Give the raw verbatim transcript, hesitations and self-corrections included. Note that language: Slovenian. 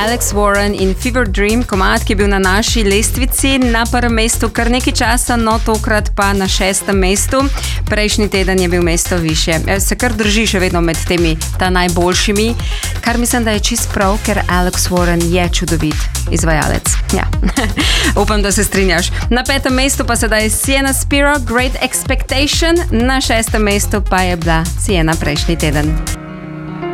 Alex Warren in Fever Dream, komad, ki je bil na naši lestvici na prvem mestu kar nekaj časa, no tokrat pa na šestem mestu. Prejšnji teden je bil mesto više. Se kar drži še vedno med temi ta najboljšimi, kar mislim, da je čist prav, ker Alex Warren je čudovit izvajalec. Ja. Upam, da se strinjaš. Na petem mestu pa sedaj Sienna Spiro, Great Expectation, na šestem mestu pa je bila Sienna prejšnji teden.